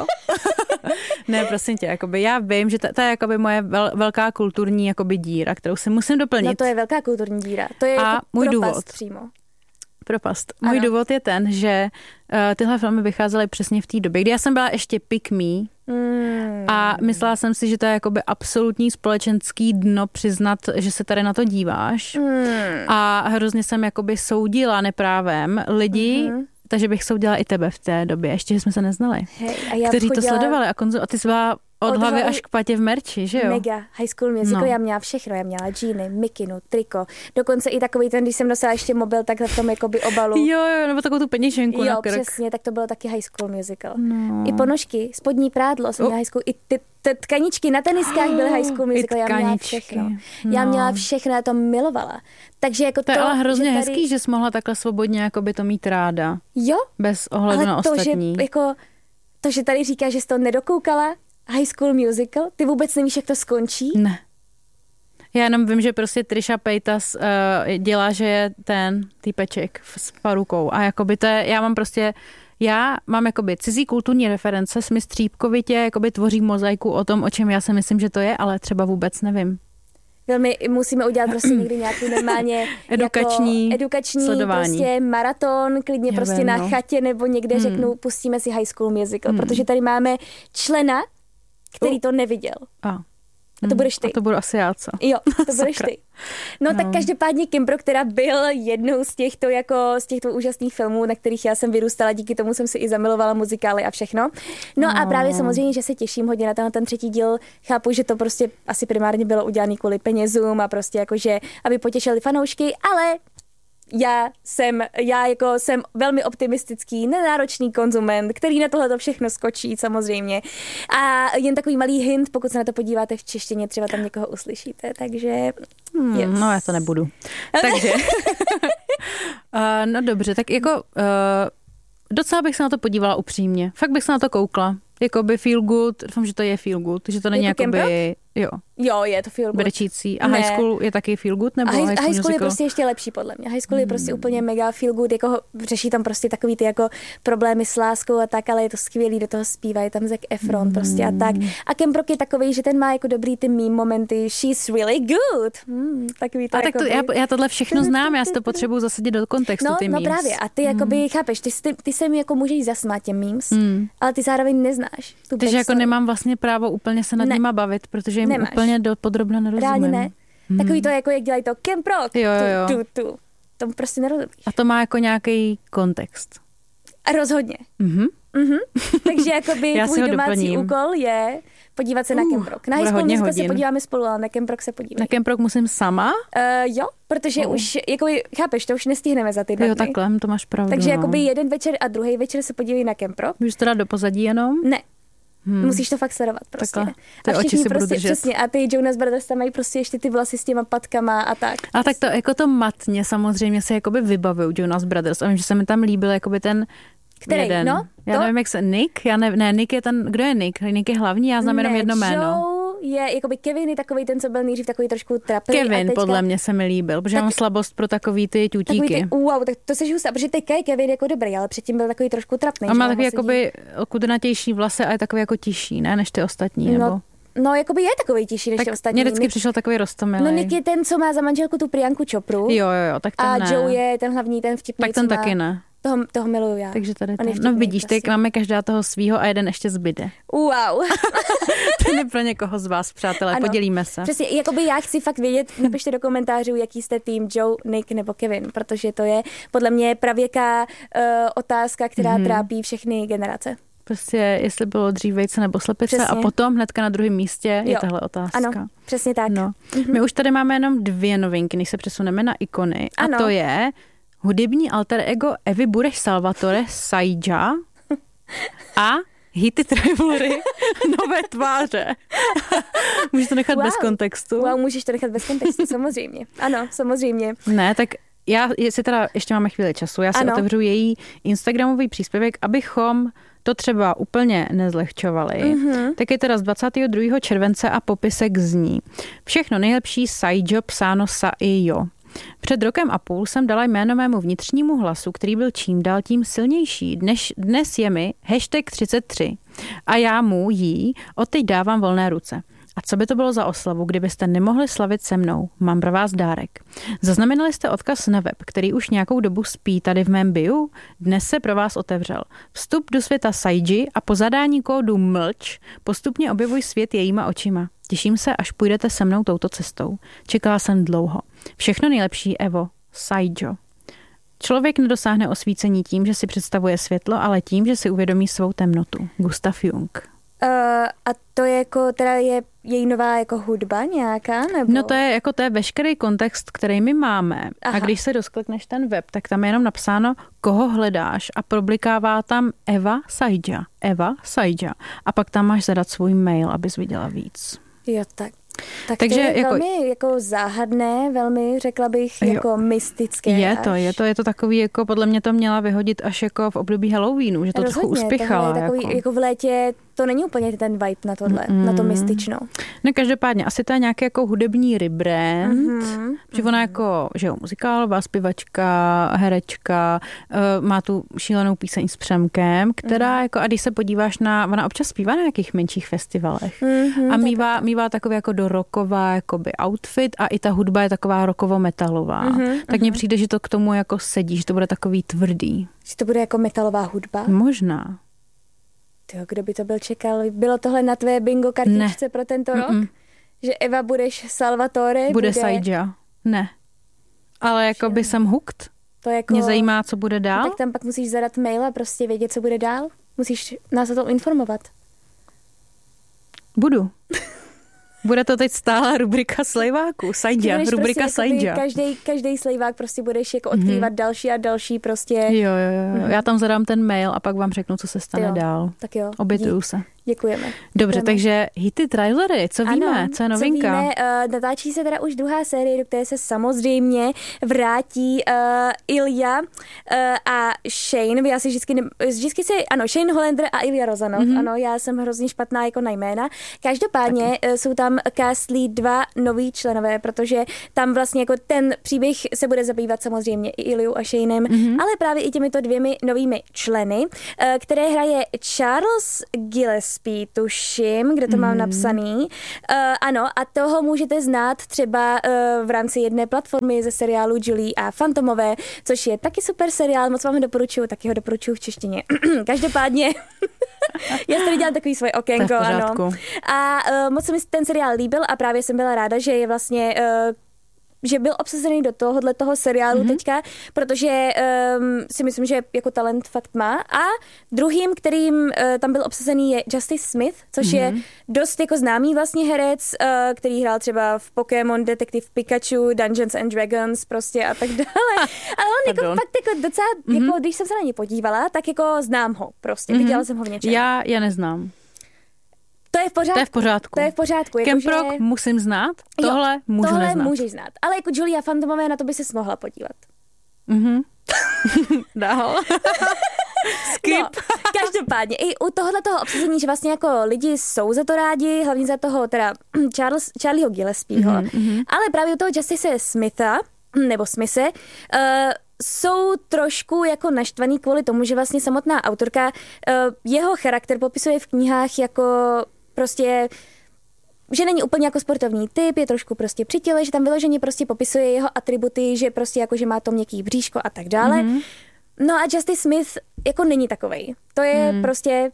Ne, prosím tě, jakoby já vím, že to, to je jakoby moje vel, velká kulturní jakoby díra, kterou si musím doplnit. No to je velká kulturní díra. To je a jako můj propast důvod. přímo. Propast. Můj ano. důvod je ten, že uh, tyhle filmy vycházely přesně v té době, kdy já jsem byla ještě pick me mm. a myslela jsem si, že to je jakoby absolutní společenský dno přiznat, že se tady na to díváš mm. a hrozně jsem jakoby soudila neprávem lidi, mm-hmm. takže bych soudila i tebe v té době, ještě že jsme se neznali, hey, a já kteří chodila... to sledovali a, konzum... a ty jsi byla od, od hlavy až k patě v merči, že jo? Mega. High School Musical, no. Já měla všechno. Já měla džíny, mikinu, triko. Dokonce i takový ten, když jsem nosila ještě mobil takhle v tom jakoby obalu. Jo, jo, nebo takovou tu peněženku jo, na krk. Jo, přesně, tak to bylo taky High School Musical. No. I ponožky, spodní prádlo jsem oh. měla High School, i ty, ty tkaničky na teniskách byly High School Musical, já měla všechno. No. Já měla všechno, já to milovala. Takže jako to, to je ale hrozně že tady... hezký, že jsi mohla takhle svobodně jakoby to mít ráda. Jo. Bez ohledu ale na to, ostatní. Že, jako, to, že tady říkáš, že jsi to nedokoukala, High School Musical? Ty vůbec nevíš, jak to skončí? Ne. Já jenom vím, že prostě Trisha Paytas uh, dělá, že je ten týpeček s parukou. A jakoby to je, já mám prostě, já mám jakoby cizí kulturní reference, s mi střípkovitě jakoby tvoří mozaiku o tom, o čem já si myslím, že to je, ale třeba vůbec nevím. My musíme udělat prostě někdy nějaký normálně edukační, jako edukační sledování. Prostě maraton, klidně Já prostě vím, na no. chatě nebo někde hmm. řeknu, pustíme si High School Musical, hmm. protože tady máme člena, který uh. to neviděl. A. A to budeš ty. A to budu asi já, co? Jo, to budeš ty. No, no tak každopádně Kimbro, která byl jednou z těchto jako z těchto úžasných filmů, na kterých já jsem vyrůstala, díky tomu jsem si i zamilovala muzikály a všechno. No, no. a právě samozřejmě, že se těším hodně na tenhle ten třetí díl. Chápu, že to prostě asi primárně bylo udělané kvůli penězům a prostě jakože, aby potěšili fanoušky, ale já jsem, já jako jsem velmi optimistický, nenáročný konzument, který na tohle všechno skočí samozřejmě. A jen takový malý hint, pokud se na to podíváte v češtině, třeba tam někoho uslyšíte, takže hmm, yes. No já to nebudu. Takže, uh, no dobře, tak jako uh, docela bych se na to podívala upřímně. Fakt bych se na to koukla. Jakoby feel good, doufám, že to je feel good, že to není jako jakoby, jo. Jo, je to feel good. Brečící. A ne. High school je taky feel good? Nebo high, high school, high school je musical? prostě ještě lepší podle mě. High school hmm. je prostě úplně mega feel good, jako řeší tam prostě takový ty jako problémy s láskou a tak, ale je to skvělý, do toho zpívá, je tam Zac Efron hmm. prostě a tak. A Camp Rock je takový, že ten má jako dobrý ty meme momenty, she's really good. Hmm, takový to a jako tak to, já, já tohle všechno znám, já si to potřebuji zasadit do kontextu, no, ty no memes. právě, a ty jakoby, hmm. chápeš, ty, ty, ty se mi jako můžeš zasmát těm memes, hmm. ale ty zároveň neznáš. Takže jako nemám vlastně právo úplně se nad ne. nima bavit, protože jim Nemáš. úplně do podrobna nerozumím. Reálně ne. Hmm. Takový to, jako jak dělají to Camp Rock. Jo, jo. Tu, tu, tu. Tomu prostě nerozumíš. A to má jako nějaký kontext. A rozhodně. Mhm. Mhm. Takže jakoby tvůj domácí doplním. úkol je podívat se uh, na Camp Rock. Na High School Musical se podíváme spolu, ale na Camp Rock se podíváme. Na Camp Rock musím sama? Uh, jo, protože uh. už, jakoby, chápeš, to už nestihneme za ty dva Jo, takhle, to máš pravdu. Takže no. jakoby jeden večer a druhý večer se podívají na Camp Rock. Můžeš to dát do pozadí jenom? Ne. Hmm. Musíš to fakt sledovat prostě. Takhle. A všichni prostě přesně. A ty Jonas Brothers tam mají prostě ještě ty vlasy s těma patkama a tak. A tak to jako to matně samozřejmě se jakoby vybavují Jonas Brothers. A vím, že se mi tam líbil jakoby ten který? jeden. No? Já to? nevím, jak se... Nick? Já ne, ne, Nick je ten... Kdo je Nick? Nick je hlavní, já znám ne, jenom jedno jméno. Joe je, jakoby Kevin je takový ten, co byl nejdřív takový trošku trapný. Kevin a teďka... podle mě se mi líbil, protože tak, já mám slabost pro takový ty tutíky. Takový ty, wow, tak to se hustá, protože teďka je Kevin jako dobrý, ale předtím byl takový trošku trapný. A má takový jakoby kudrnatější vlasy a je takový jako tišší, ne, než ty ostatní, nebo... No. No, jakoby je takový tišší než tak ty ostatní. Mně vždycky přišel takový roztomilý. No, Nick je ten, co má za manželku tu Priyanku Chopru. Jo, jo, jo, tak ten a ne. Joe je ten hlavní, ten vtipný, tak ten co taky má... ne. Toho, toho miluju já. Takže tady ten. Vtipný, No vidíš, prostě. teď máme každá toho svýho a jeden ještě zbyde. Wow. To je pro někoho z vás, přátelé, ano, podělíme se. Přesně, jakoby já chci fakt vědět, napište do komentářů, jaký jste tým Joe, Nick nebo Kevin, protože to je podle mě pravěká uh, otázka, která mm-hmm. trápí všechny generace. Prostě jestli bylo dřív vejce nebo slepice. Přesně. A potom hnedka na druhém místě je jo. tahle otázka. Ano, přesně tak. No. Mm-hmm. My už tady máme jenom dvě novinky, než se přesuneme na ikony. A ano. to je hudební alter ego Evy Bureš Salvatore Saidja a Hity Travelery Nové tváře. Můžeš to nechat wow. bez kontextu? Wow, můžeš to nechat bez kontextu, samozřejmě. Ano, samozřejmě. Ne, tak já, jestli teda ještě máme chvíli času, já si ano. otevřu její instagramový příspěvek, abychom to třeba úplně nezlehčovali. Mm-hmm. Tak je teda z dvacátého druhého července a popisek zní. Všechno nejlepší Saidjo psáno sa i jo. Před rokem a půl jsem dala jméno mému vnitřnímu hlasu, který byl čím dál tím silnější. Dnes, dnes je mi hashtag třicet tři a já mu jí odteď dávám volné ruce. A co by to bylo za oslavu, kdybyste nemohli slavit se mnou? Mám pro vás dárek. Zaznamenali jste odkaz na web, který už nějakou dobu spí tady v mém bio? Dnes se pro vás otevřel. Vstup do světa Saidji a po zadání kódu mlč postupně objevuj svět jejíma očima. Těším se, až půjdete se mnou touto cestou. Čekala jsem dlouho. Všechno nejlepší, Evo. Saidjo. Člověk nedosáhne osvícení tím, že si představuje světlo, ale tím, že si uvědomí svou temnotu. Gustav Jung. Uh, a to je jako, teda je její nová jako hudba nějaká, nebo? No to je jako to je veškerý kontext, který my máme. Aha. A když se rozklikneš ten web, tak tam je jenom napsáno, koho hledáš a problikává tam Eva Saidja. Eva Saidja. A pak tam máš zadat svůj mail, abys viděla víc. Jo, tak. Tak Takže to je jako, velmi jako záhadné, velmi řekla bych jo, jako mystické. Je to, je to, je to takový, jako podle mě to měla vyhodit až jako v období Halloweenu, že to rozhodně, trochu uspěchala. Je takový, jako. jako v létě to není úplně ten vibe na tohle, mm. na to mystično. No každopádně, asi to je nějaký jako hudební rebrand, mm-hmm. že ona jako, že jo, muzikálová zpěvačka, herečka, má tu šílenou píseň s Přemkem, která mm. jako, a když se podíváš na, ona občas zpívá na nějakých menších festivalech mm-hmm, a mívá, mívá takový jako do rocková jakoby outfit a i ta hudba je taková rockovo-metalová. Mm-hmm, tak mně mm-hmm. přijde, že to k tomu jako sedí, že to bude takový tvrdý. Že to bude jako metalová hudba? Možná. Tyjo, kdo by to byl čekal? Bylo tohle na tvé bingo kartičce ne. pro tento rok? Mm-mm. Že Eva budeš Salvatore? Bude, bude... Saidja. Ne. Ale jako by jsem hooked. To jako... Mě zajímá, co bude dál. No, tak tam pak musíš zadat mail a prostě vědět, co bude dál. Musíš nás o tom informovat. Budu. Bude to teď stála rubrika slejváků. Saidja, rubrika prostě Saidja. Každý, každý slejvák prostě budeš jako odkrývat mm-hmm. další a další prostě. Jo, jo, jo. Mm. Já tam zadám ten mail a pak vám řeknu, co se stane jo. dál. Tak jo. Obětuju se. Děkujeme. Dobře, Děkujeme. Takže hity, trailery, co víme, ano, co je novinka? Co víme, uh, natáčí se teda už druhá série, do které se samozřejmě vrátí uh, Ilja uh, a Shane. Já si vždycky, ne, vždycky si, ano, Shane Hollander a Ilja Rozanov. Mm-hmm. Ano, já jsem hrozně špatná jako na jména. Každopádně uh, jsou tam castlí dva noví členové, protože tam vlastně jako ten příběh se bude zabývat samozřejmě i Ilju a Shanem, mm-hmm. ale právě i těmito dvěmi novými členy, uh, které hraje Charles Gillespie, tuším, kde to mám mm. napsaný. Uh, ano, a toho můžete znát třeba uh, v rámci jedné platformy ze seriálu Julie a Fantomové, což je taky super seriál, moc vám ho doporučuju, taky ho doporučuju v češtině. Každopádně, já tady dělám takový svoje okénko, ano. A uh, moc se mi ten seriál líbil a právě jsem byla ráda, že je vlastně uh, že byl obsazený do tohohle toho seriálu mm-hmm. teďka, protože um, si myslím, že jako talent fakt má. A druhým, kterým uh, tam byl obsazený, je Justice Smith, což mm-hmm. je dost jako známý vlastně herec, uh, který hrál třeba v Pokémon, Detektiv Pikachu, Dungeons and Dragons prostě a tak dále. Ale on jako fakt jako docela, mm-hmm. jako, když jsem se na něj podívala, tak jako znám ho prostě. Mm-hmm. Viděla jsem ho v něčem. Já, já neznám. To je v pořádku. To je v pořádku. To je v pořádku. Camp Rock že... musím znát, tohle jo, můžu tohle neznat. můžeš znát. Ale jako Julia Fantomové, na to by ses mohla podívat. Mhm. Dál. Skip. No, každopádně i u tohohle toho obsazení, že vlastně jako lidi jsou za to rádi, hlavně za toho teda Charles, Charlieho Gillespieho, mm-hmm. ale právě u toho Justice Smitha, nebo Smise, uh, jsou trošku jako naštvaný kvůli tomu, že vlastně samotná autorka uh, jeho charakter popisuje v knihách jako prostě, že není úplně jako sportovní typ, je trošku prostě přitěle, že tam vyloženě prostě popisuje jeho atributy, že prostě jako, že má to měkký bříško a tak dále. Mm-hmm. No a Justice Smith jako není takovej. To je mm. prostě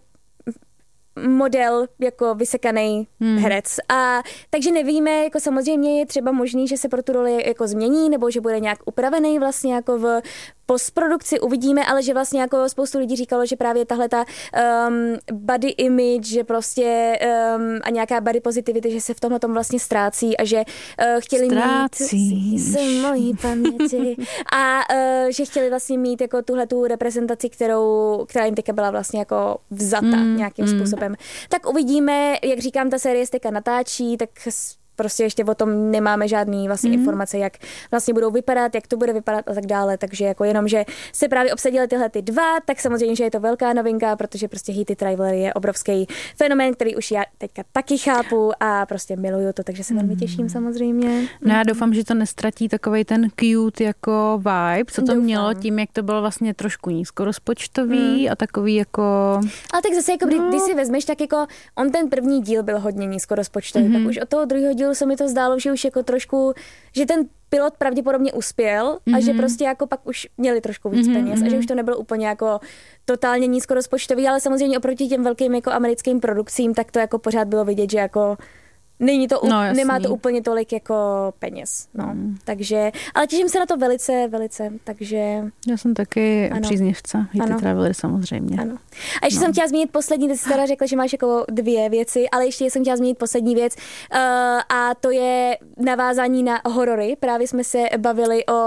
model jako vysekaný hmm. herec. A takže nevíme, jako samozřejmě je třeba možný, že se pro tu roli jako změní, nebo že bude nějak upravený vlastně jako v postprodukci, uvidíme, ale že vlastně jako spoustu lidí říkalo, že právě tahle ta um, body image, že prostě um, a nějaká body positivity, že se v tomhle tom vlastně ztrácí a že uh, chtěli Ztrácíš. mít z mojí paměti a uh, že chtěli vlastně mít jako tuhle tu reprezentaci, kterou, která jim teďka byla vlastně jako vzata mm, nějakým mm. způsobem. Tak uvidíme, jak říkám, ta série se teďka natáčí, tak prostě ještě o tom nemáme žádný vlastně mm. informace, jak vlastně budou vypadat, jak to bude vypadat a tak dále, takže jako jenom, že se právě obsadily tyhle ty dva, tak samozřejmě, že je to velká novinka, protože prostě Heated Rivalry je obrovský fenomén, který už já teďka taky chápu a prostě miluju to, takže se velmi těším samozřejmě. No já doufám, že to nestratí takovej ten cute jako vibe, co to doufám. Mělo tím, jak to bylo vlastně trošku nízkorozpočtový mm. a takový jako... Ale tak zase, jako, no. když si vezmeš, tak jako on ten první díl byl hodně nízkorozpočtový, mm-hmm. tak už od toho druhého dílu se mi to zdálo, že už jako trošku, že ten pilot pravděpodobně uspěl mm-hmm. a že prostě jako pak už měli trošku víc mm-hmm. peněz a že už to nebylo úplně jako totálně nízkorozpočtový, ale samozřejmě oproti těm velkým jako americkým produkcím, tak to jako pořád bylo vidět, že jako není to, no, nemá to úplně tolik jako peněz, no. Mm. Takže, ale těším se na to velice, velice, takže... Já jsem taky ano. příznivce, Heated Rivalry samozřejmě. Ano. A ještě no. jsem chtěla zmínit poslední, ty jsi teda řekla, že máš jako dvě věci, ale ještě jsem chtěla zmínit poslední věc uh, a to je navázání na horory. Právě jsme se bavili o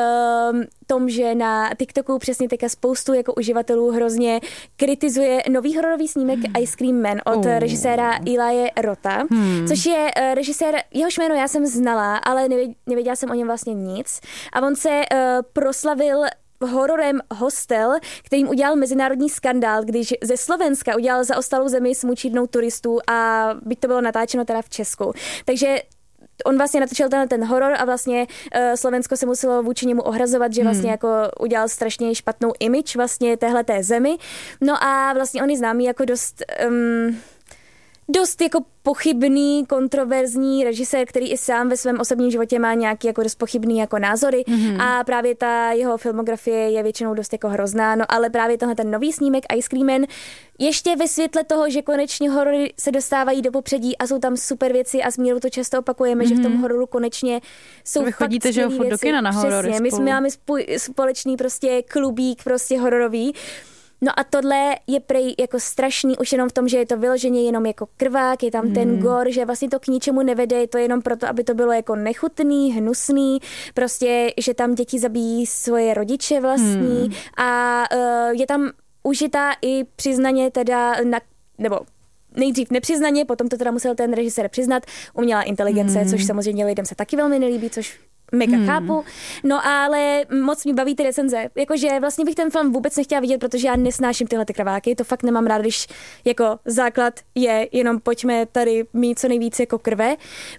uh, tom, že na TikToku přesně teďka spoustu jako uživatelů hrozně kritizuje nový hororový snímek hmm. Ice Cream Man od oh. režiséra Elie Rota, hmm. což je uh, režisér, jehož jméno já jsem znala, ale nevěděla jsem o něm vlastně nic. A on se uh, proslavil hororem Hostel, kterým udělal mezinárodní skandál, když ze Slovenska udělal zaostalou zemi s mučírnou turistů a byť to bylo natáčeno teda v Česku. Takže on vlastně natočil ten, ten horor a vlastně uh, Slovensko se muselo vůči němu ohrazovat, že vlastně hmm. jako udělal strašně špatnou image vlastně téhleté zemi. No a vlastně on je známý jako dost... Um, dost jako pochybný, kontroverzní režisér, který i sám ve svém osobním životě má nějaký jako dost pochybný jako názory mm-hmm. a právě ta jeho filmografie je většinou dost jako hrozná, no ale právě tenhle ten nový snímek Ice Cream Man ještě ve světle toho, že konečně horory se dostávají do popředí a jsou tam super věci a s Mírou to často opakujeme, mm-hmm. že v tom hororu konečně jsou Vy fakt chodíte, že jo, furt do kina na horory. Přesně, my jsme máme spoj- společný prostě klubík prostě hororový. No a tohle je prej jako strašný už jenom v tom, že je to vyloženě jenom jako krvák, je tam hmm. ten gor, že vlastně to k ničemu nevede, je to jenom proto, aby to bylo jako nechutný, hnusný, prostě, že tam děti zabíjí svoje rodiče vlastní hmm. a uh, je tam užitá i přiznaně teda, na, nebo nejdřív nepřiznaně, potom to teda musel ten režisér přiznat, umělá inteligence, hmm. což samozřejmě lidem se taky velmi nelíbí, což mega hmm. chápu, no ale moc mě baví ty recenze, jakože vlastně bych ten film vůbec nechtěla vidět, protože já nesnáším tyhle ty krváky, to fakt nemám rád, když jako základ je jenom pojďme tady mít co nejvíc jako krve,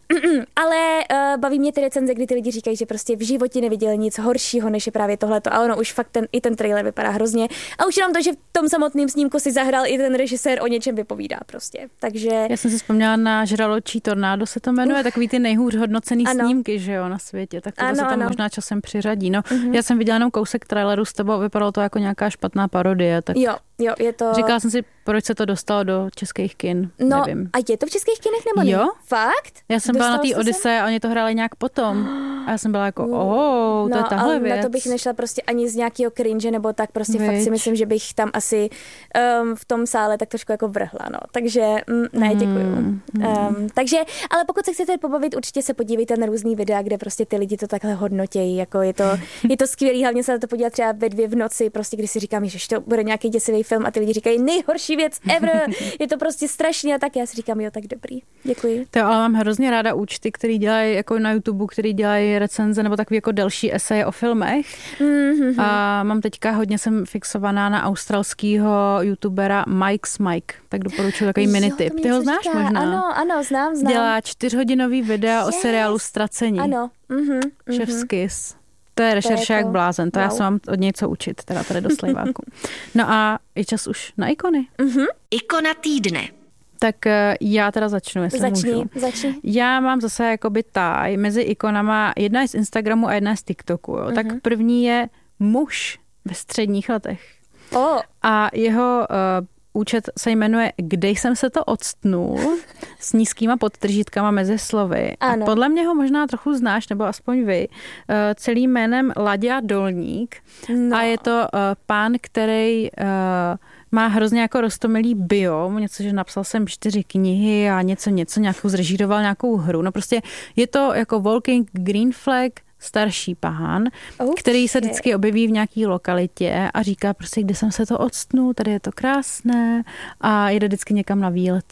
ale uh, baví mě ty recenze, kdy ty lidi říkají, že prostě v životě neviděli nic horšího, než je právě tohleto, a ono už fakt ten, i ten trailer vypadá hrozně a už jenom to, že v tom samotném snímku si zahrál i ten režisér, o něčem vypovídá prostě, takže... Já jsem si vzpomněla na Žraločí tornádo se to jmenuje, uh. takový ty nejhůř hodnocený ano. snímky, že jo, na světě. Tak to ano, se tam ano. možná časem přiřadí. No, uh-huh. Já jsem viděla jenom kousek traileru s tebou, vypadalo to jako nějaká špatná parodie. Tak jo, jo, je to... Říkala jsem si, proč se to dostalo do českých kin. No, nevím. A je to v českých kinech nebo ne? Jo. Fakt? Já jsem Dostal byla na té Odyssey a oni to hráli nějak potom. A já jsem byla jako, oh, to no, je tahle ale věc. na to bych nešla prostě ani z nějakého cringe, nebo tak prostě Víč. Fakt si myslím, že bych tam asi um, v tom sále tak trošku jako vrhla, no. Takže mm, ne, děkuju. Mm. Um, takže, ale pokud se chcete pobavit, určitě se podívejte na různý videa, kde prostě ty lidi to takhle hodnotějí, jako je to, je to skvělý, hlavně se na to podívat třeba ve dvě v noci, prostě když si říkám, že to bude nějaký děsivý film a ty lidi říkají nejhorší věc ever, je to prostě strašný a tak já si říkám, jo, tak dobrý, děkuji. To ale mám hrozně ráda účty, který dělají jako na YouTube, který dělají recenze nebo takový jako delší eseje o filmech. Mm-hmm. A mám teďka hodně jsem fixovaná na australského youtubera Mike's Mike, tak doporučuji takový jo, minitip. Ty ho znáš říká. možná? Ano, ano, znám, znám. Dělá čtyřhodinový videa yes. o seriálu Ztracení. Ano. Mm-hmm, Chef's mm-hmm. Kiss. To je rešerše to je jako, jak blázen, to wow. Já se mám od něj co učit, teda tady do slejváku. No a je čas už na ikony. Mm-hmm. Ikona týdne. Tak já teda začnu, jestli začni, můžu. Začni. Já mám zase jakoby taj mezi ikonama, jedna je z Instagramu a jedna je z TikToku. Jo. Mm-hmm. Tak první je muž ve středních letech. Oh. A jeho uh, účet se jmenuje Kde jsem se to odstnul s nízkýma podtržítkama mezi slovy. Ano. A podle mě ho možná trochu znáš, nebo aspoň vy, uh, celým jménem Laďa Dolník. No. A je to uh, pán, který uh, má hrozně jako roztomilý bio, něco, že napsal jsem čtyři knihy a něco, něco, nějakou zrežíroval nějakou hru. No prostě je to jako Walking Green Flag, starší pán, okay. který se vždycky objeví v nějaký lokalitě a říká prostě, kde jsem se to odstnul, tady je to krásné a jede vždycky někam na výlet.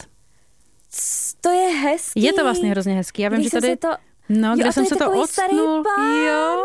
To je hezký. Je to vlastně hrozně hezký. Já vím, když že tady... To... No, kde jo, jsem se to odstnul. Jo.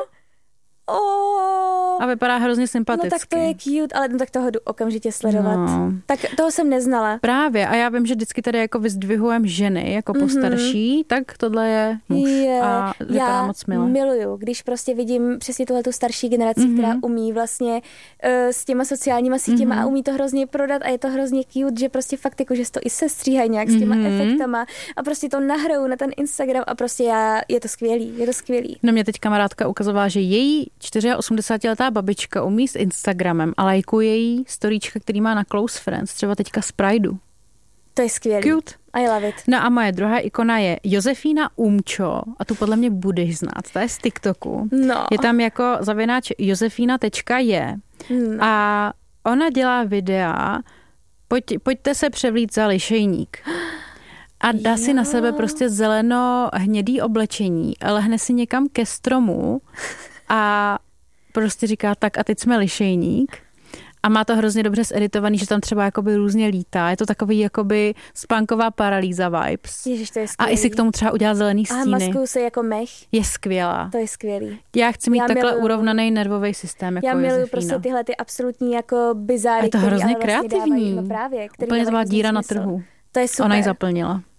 Oh. A vypadá hrozně sympaticky. No tak to je cute, ale no, tak toho jdu okamžitě sledovat. No. Tak toho jsem neznala. Právě a já vím, že vždycky tady jako vyzdvihujem ženy jako mm-hmm. postarší, tak tohle je muž je. A vypadá já moc milé. Miluju, když prostě vidím přesně tuhle tu starší generaci, mm-hmm. která umí vlastně uh, s těma sociálníma sítěma mm-hmm. a umí to hrozně prodat a je to hrozně cute, že prostě fakt jako, že to i sestříhají nějak s těma mm-hmm. efektama a prostě to nahrajou na ten Instagram a prostě já, je to skvělý, je to skvělý. No mě teď kamarádka ukazovala, že její osmdesátičtyřletá babička umí s Instagramem a lajkuje jí storíčka, který má na Close Friends, třeba teďka z Prideu. To je skvělý. Cute. I love it. No a moje druhá ikona je Josefína Umčo a tu podle mě budeš znát, ta je z TikToku. No. Je tam jako zavináč josefína tečka je no. a ona dělá videa pojď, pojďte se převlít za lišejník. A dá jo. si na sebe prostě zeleno hnědý oblečení, lehne si někam ke stromu a prostě říká tak a teď jsme lišejník. A má to hrozně dobře zeditovaný, že tam třeba jakoby různě lítá. Je to takový jakoby spánková paralýza vibes. Ježiš, to je a i si k tomu třeba udělá zelený stíny. A maskuju se jako mech. Je skvělá. To je skvělý. Já chci mít Já takhle miluju. urovnaný nervový systém jako Já miluju Josefína. prostě tyhle ty absolutní jako bizáry, je to který hrozně ale vlastně kreativní. Dávají, no právě, úplně to byla díra smysl. Na trhu. To je super. Ona ji zaplnila.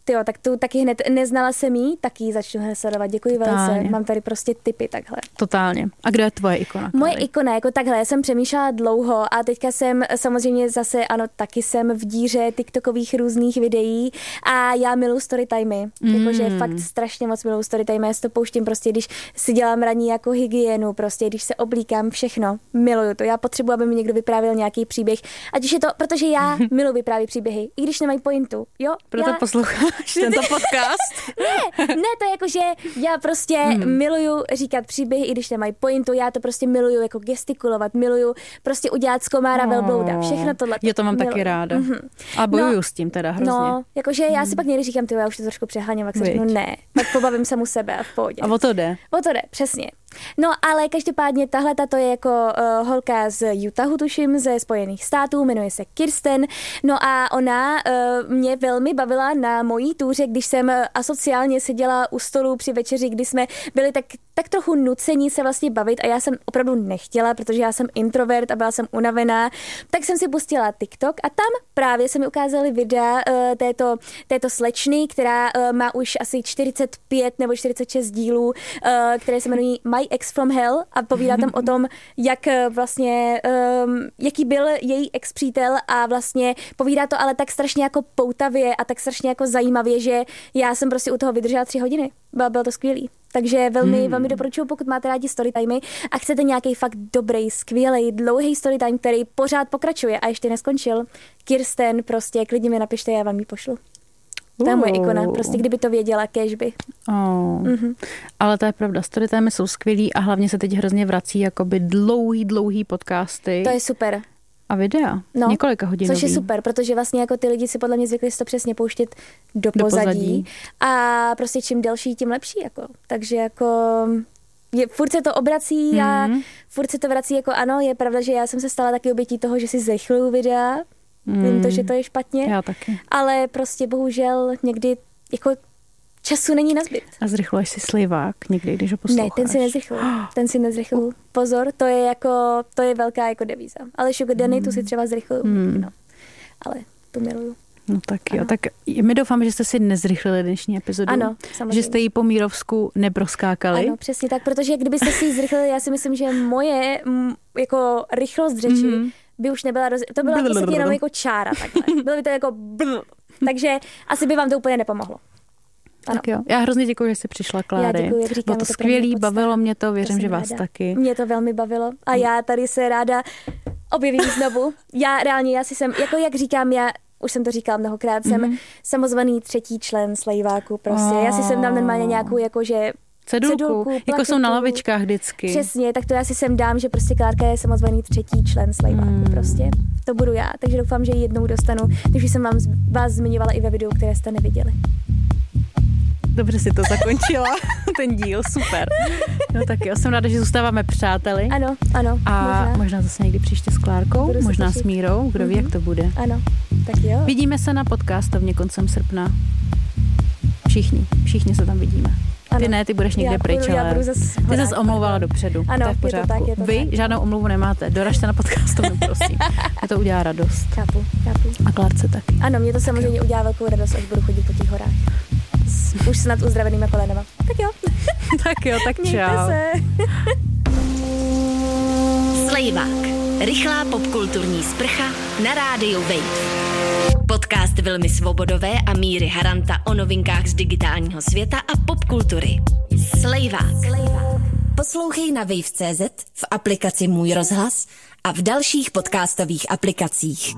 Tyjo, tak tu taky hned neznala jsem jí, tak ji začnu hned sledovat. Děkuji velice. Mám tady prostě tipy takhle. Totálně. A kdo je tvoje ikona? Moje ikona, jako takhle, já jsem přemýšlela dlouho a teďka jsem samozřejmě zase, ano, taky jsem v díře tiktokových různých videí a já miluji storytimey. Mm. Jakože fakt strašně moc miluji storytimey. Já si to pouštím prostě, když si dělám ranní jako hygienu, prostě, když se oblíkám, všechno. Miluju to. Já potřebuji, aby mi někdo vyprávěl nějaký příběh. Ať už je to, protože já miluji vyprávět příběhy, i když nemají pointu. Jo? Proto já... posloucháš tento podcast? ne, ne, to je jako, že já prostě hmm. miluju říkat příběhy, i když nemají pointu. Já to prostě miluju jako gestikulovat, miluju prostě udělat z komára oh. velblouda. Všechno tohle. Já to mám miluju. taky ráda. Mm-hmm. A bojuju no, s tím teda hrozně. No, jakože já si pak někdy říkám, tyjo, já už to trošku přeháním, tak si řeknu ne. Tak pobavím se mu sebe a v pohodě. A o to jde. O to jde, přesně. No, ale každopádně tahle to je jako uh, holka z Utahu, tuším, ze Spojených států, jmenuje se Kirsten. No a ona uh, mě velmi bavila na mojí túře, když jsem asociálně seděla u stolu při večeři, kdy jsme byli tak, tak trochu nuceni se vlastně bavit a já jsem opravdu nechtěla, protože já jsem introvert a byla jsem unavená, tak jsem si pustila TikTok a tam právě se mi ukázaly videa uh, této, této slečny, která uh, má už asi čtyřicet pět nebo čtyřicet šest dílů, uh, které se jmenují My Ex from Hell a povídá tam o tom, jak vlastně, um, jaký byl její ex-přítel a vlastně povídá to ale tak strašně jako poutavě a tak strašně jako zajímavě, že já jsem prostě u toho vydržela tři hodiny. Bylo, bylo to skvělý. Takže velmi, hmm. velmi doporučuji, pokud máte rádi storytimey a chcete nějaký fakt dobrý, skvělý, dlouhý storytime, který pořád pokračuje a ještě neskončil. Kirsten, prostě klidně mi napište, já vám ji pošlu. To je moje ikona, prostě kdyby to věděla, cashby. Oh. Mm-hmm. Ale to je pravda, storytimey jsou skvělý a hlavně se teď hrozně vrací jakoby dlouhý, dlouhý podcasty. To je super. A videa, no, několika hodinový. Což je super, protože vlastně jako ty lidi si podle mě zvykli si to přesně pouštět do, do pozadí. pozadí. A prostě čím delší, tím lepší. Jako. Takže jako je, furt se to obrací mm. a furt se to vrací jako ano, je pravda, že já jsem se stala taky obětí toho, že si zrychluju videa. Mm. Vím to, že to je špatně. Já taky. Ale prostě bohužel někdy jako času není nazbyt. A zrychluješ si slivák někdy, když ho posloucháš? Ne, ten si nezrychlu. Ten si nezrychlu. Pozor, to je jako, to je velká jako devíza. Ale Sugar Danny, mm. tu si třeba zrychluju. Mm. No. Ale tu miluju. No tak ano. Jo, tak my doufám, že jste si nezrychlili dnešní epizodu. Ano, samozřejmě. Že jste ji po Mírovsku neproskákali. Ano, přesně tak, protože kdybyste si ji zrychlili, já si myslím, že moje m, jako rychlost řeči mm. by už nebyla, roz... to byla prostě jenom jako čára takhle. Bylo by to jako bl. Takže asi by vám to úplně nepomohlo. Ano. Tak jo. Já hrozně děkuji, že jsi přišla, Kláry. Já děkuji, jak říkám, bylo to skvělý, bavilo mě to, věřím, to že vás ráda. taky. Mě to velmi bavilo a já tady se ráda objevím znovu. Já reálně, já si jsem, jako jak říkám, já už jsem to říkala mnohokrát, jsem mm-hmm. samozvaný třetí člen Slejváku prostě. Oh. Já si sem dám normálně nějakou jakože Cedulku, cedulku jako jsou na lavičkách vždycky. Přesně, tak to já si sem dám, že prostě Klárka je samozvaný třetí člen Slejváku mm. prostě. To budu já, takže doufám, že ji jednou dostanu, když jsem vám, vás zmiňovala i ve videu, které jste neviděli. Dobře si to zakončila, ten díl, super. No tak jo, jsem ráda, že zůstáváme přáteli. Ano, ano. A možná, možná zase někdy příště s Klárkou, možná s Mírou, kdo mm-hmm. ví, jak to bude. Ano, tak jo. Vidíme se na podcastovně koncem srpna. Všichni, všichni se tam vidíme. Ty ano. Ne, ty budeš někde pryč, ale ty zase omlouvala dopředu. Ano, to je v pořádku. Je to tak, je to Vy tak. žádnou omluvu nemáte, doražte na podcastovnu, prosím. Mě to udělá radost. Chápu, chápu. A Klárce taky. Ano, mě to samozřejmě udělá velkou radost, až budu chodit po těch horách. Už snad uzdravenýma kolenama. Tak jo. Tak jo, tak čau. Mějte se. Slejvák. Rychlá popkulturní sprcha na rádiu Wave. Podcast Vilmy Svobodové a Míry Haranta o novinkách z digitálního světa a popkultury. Slejvák. Slejvák. Poslouchej na wave tečka cé zet, v aplikaci Můj rozhlas a v dalších podcastových aplikacích.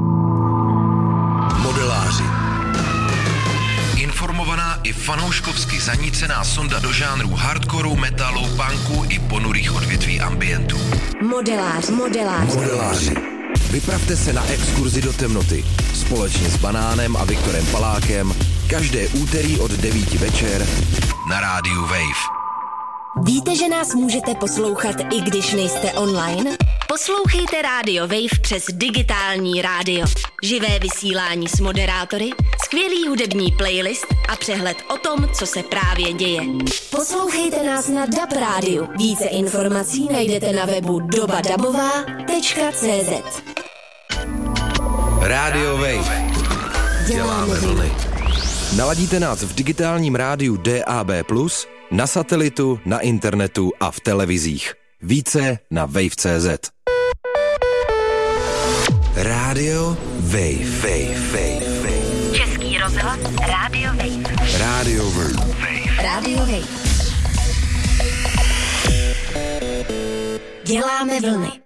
Modeláři. Informovaná i fanouškovsky zanícená sonda do žánru hardcoreu, metalu, punku i ponurých odvětví ambientu. Modeláři. Modeláři. Modeláři. Vypravte se na exkurzi do temnoty společně s Banánem a Viktorem Palákem každé úterý od devíti večer na rádiu Wave. Víte, že nás můžete poslouchat, i když nejste online? Poslouchejte rádio Wave přes digitální rádio. Živé vysílání s moderátory, skvělý hudební playlist a přehled o tom, co se právě děje. Poslouchejte nás na D A B rádiu. Více informací najdete na webu dobadabová tečka cé zet. Rádio Wave. Děláme vlny. Naladíte nás v digitálním rádiu D A B plus, na satelitu, na internetu a v televizích. Více na wave tečka cé zet. Rádio Wave. Wave, Wave, Wave. Český rozhlas Rádio Wave. Rádio Wave. Rádio Wave. Děláme vlny.